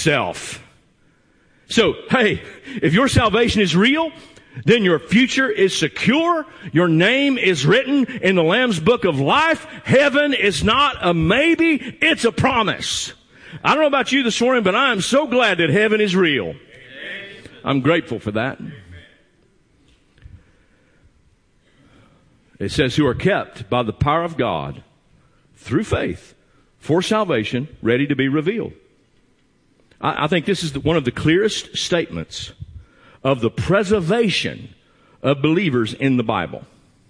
yourself. So, hey, if your salvation is real, then your future is secure. Your name is written in the Lamb's Book of Life. Heaven is not a maybe, it's a promise. I don't know about you this morning, but I am so glad that heaven is real. I'm grateful for that. It says, who are kept by the power of God through faith for salvation, ready to be revealed. I think this is one of the clearest statements of the preservation of believers in the Bible.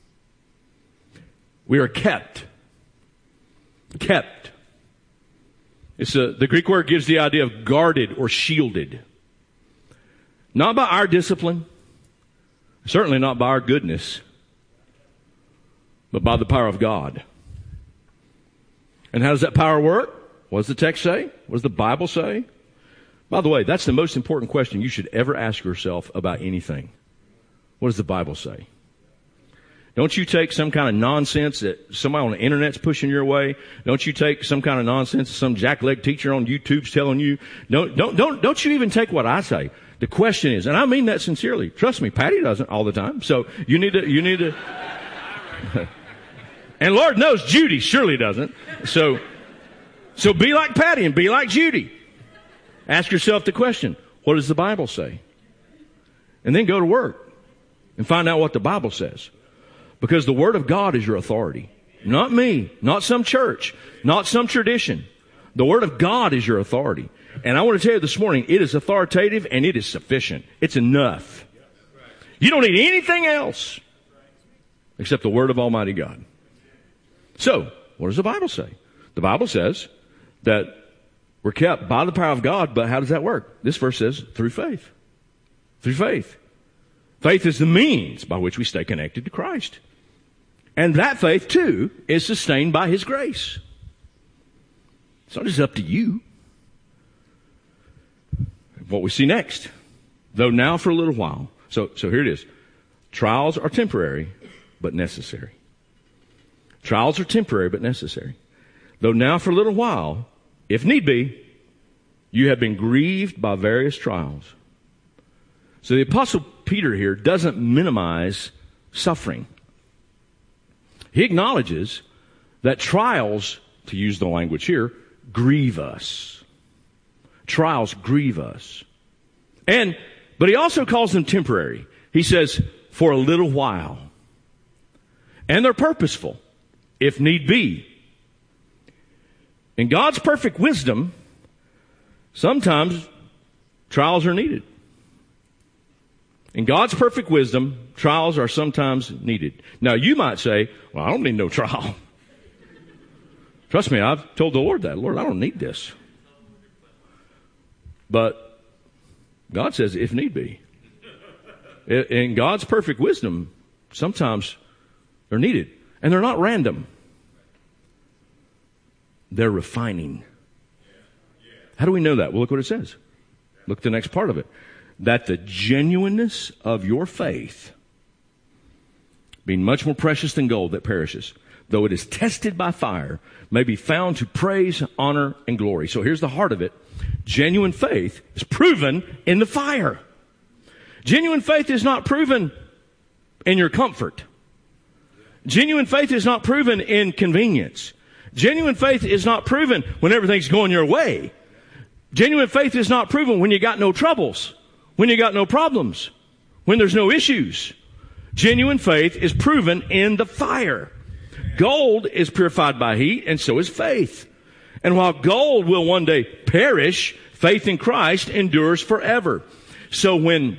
We are kept. Kept. The Greek word gives the idea of guarded or shielded. Not by our discipline, certainly not by our goodness, but by the power of God. And how does that power work? What does the text say? What does the Bible say? By the way, that's the most important question you should ever ask yourself about anything. What does the Bible say? Don't you take some kind of nonsense that somebody on the internet's pushing your way. Don't you take some kind of nonsense that some jackleg teacher on YouTube's telling you. Don't you even take what I say. The question is, and I mean that sincerely. Trust me, Patty doesn't all the time. So you need to. And Lord knows Judy surely doesn't. So be like Patty and be like Judy. Ask yourself the question, what does the Bible say? And then go to work and find out what the Bible says. Because the Word of God is your authority. Not me, not some church, not some tradition. The Word of God is your authority. And I want to tell you this morning, it is authoritative and it is sufficient. It's enough. You don't need anything else except the Word of Almighty God. So, what does the Bible say? The Bible says that we're kept by the power of God, but how does that work? This verse says, through faith. Through faith. Faith is the means by which we stay connected to Christ. And that faith, too, is sustained by His grace. It's not just up to you. What we see next. Though now for a little while. So here it is. Trials are temporary, but necessary. Trials are temporary, but necessary. Though now for a little while, if need be, you have been grieved by various trials. So the Apostle Peter here doesn't minimize suffering. He acknowledges that trials, to use the language here, grieve us. Trials grieve us. But he also calls them temporary. He says, for a little while. And they're purposeful, if need be. In God's perfect wisdom, sometimes trials are needed. In God's perfect wisdom, trials are sometimes needed. Now, you might say, well, I don't need no trial. Trust me, I've told the Lord that. Lord, I don't need this. But God says, if need be. In God's perfect wisdom, sometimes they're needed. And they're not random. They're refining. How do we know that? Well, look what it says. Look at the next part of it. That the genuineness of your faith, being much more precious than gold that perishes, though it is tested by fire, may be found to praise, honor, and glory. So here's the heart of it. Genuine faith is proven in the fire. Genuine faith is not proven in your comfort. Genuine faith is not proven in convenience. Genuine faith is not proven when everything's going your way. Genuine faith is not proven when you got no troubles, when you got no problems, when there's no issues. Genuine faith is proven in the fire. Gold is purified by heat, and so is faith. And while gold will one day perish, faith in Christ endures forever. So when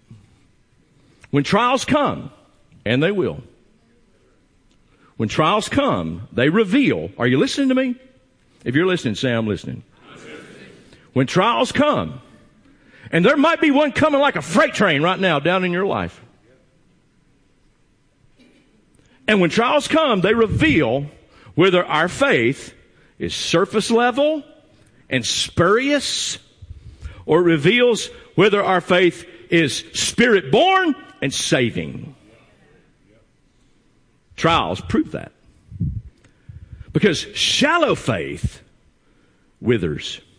trials come, and they will, when trials come, they reveal. Are you listening to me? If you're listening, say I'm listening. When trials come, and there might be one coming like a freight train right now down in your life. And when trials come, they reveal whether our faith is surface level and spurious, or it reveals whether our faith is spirit born and saving. Trials prove that. Because shallow faith withers.